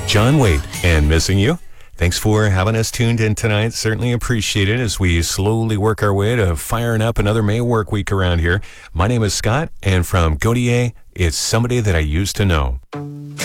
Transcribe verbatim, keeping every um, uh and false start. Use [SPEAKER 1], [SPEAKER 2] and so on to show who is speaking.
[SPEAKER 1] John Wade and Missing You. Thanks for having us tuned in tonight. Certainly appreciate it as we slowly work our way to firing up another May work week around here. My name is Scott, and from Godier, it's Somebody That I Used to Know.